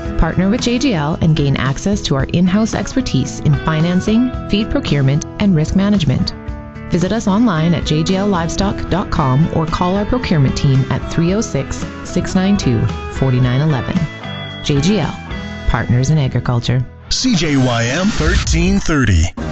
Partner with JGL and gain access to our in-house expertise in financing, feed procurement, and risk management. Visit us online at jgllivestock.com or call our procurement team at 306-692-4911. JGL, Partners in Agriculture. CJYM 1330.